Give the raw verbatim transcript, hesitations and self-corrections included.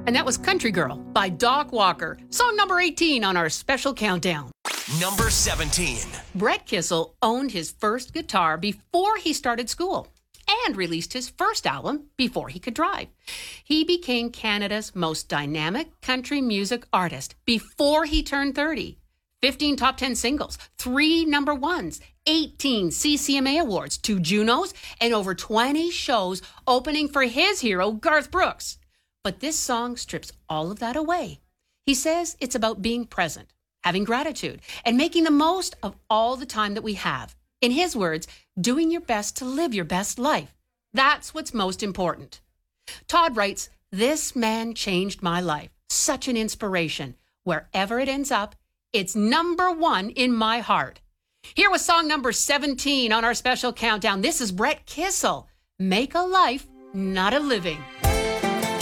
And that was Country Girl by Doc Walker. Song number eighteen on our special countdown. Number seventeen. Brett Kissel owned his first guitar before he started school and released his first album before he could drive. He became Canada's most dynamic country music artist before he turned thirty. fifteen top ten singles, three number ones, eighteen C C M A awards, two Junos, and over twenty shows opening for his hero, Garth Brooks. But this song strips all of that away. He says it's about being present, having gratitude, and making the most of all the time that we have. In his words, doing your best to live your best life. That's what's most important. Todd writes, "This man changed my life. Such an inspiration. Wherever it ends up, it's number one in my heart." Here was song number seventeen on our special countdown. This is Brett Kissel, "Make a Life, Not a Living."